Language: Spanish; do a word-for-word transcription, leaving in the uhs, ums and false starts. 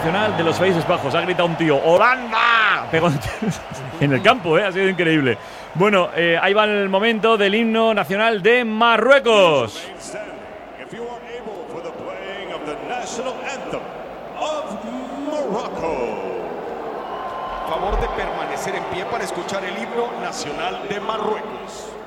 nacional de los Países Bajos. Ha gritado un tío, ¡Holanda! Pegó en el campo, ¿eh? Ha sido increíble. Bueno, eh, ahí va el momento del himno nacional de Marruecos. Favor de permanecer en pie para escuchar el himno nacional de Marruecos.